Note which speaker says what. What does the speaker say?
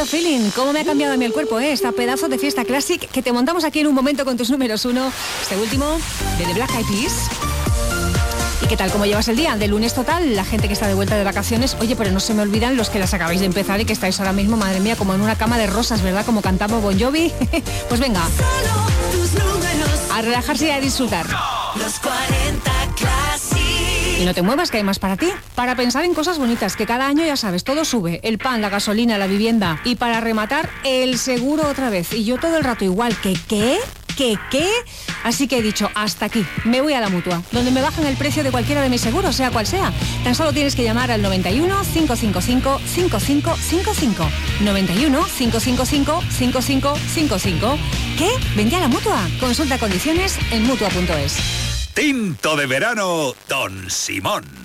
Speaker 1: Menudo feeling, cómo me ha cambiado a mí el cuerpo, esta pedazo de fiesta classic que te montamos aquí en un momento con tus números 1. Este último, de The Black Eyed Peas. ¿Y qué tal? ¿Cómo llevas el día? De lunes total, la gente que está de vuelta de vacaciones. Oye, pero no se me olvidan los que las acabáis de empezar y que estáis ahora mismo, madre mía, como en una cama de rosas, ¿verdad? Como cantaba Bon Jovi. Pues venga, a relajarse y a disfrutar.
Speaker 2: Los 40 Classic.
Speaker 1: Y no te muevas, que hay más para ti. Para pensar en cosas bonitas, que cada año, ya sabes, todo sube. El pan, la gasolina, la vivienda. Y para rematar, el seguro otra vez. Y yo todo el rato igual, ¿qué? Así que he dicho, hasta aquí, me voy a la Mutua, donde me bajan el precio de cualquiera de mis seguros, sea cual sea. Tan solo tienes que llamar al 91 555 5555. 91 555 5555. ¿Qué? Vente a la Mutua. Consulta condiciones en Mutua.es.
Speaker 3: Tinto de verano, Don Simón.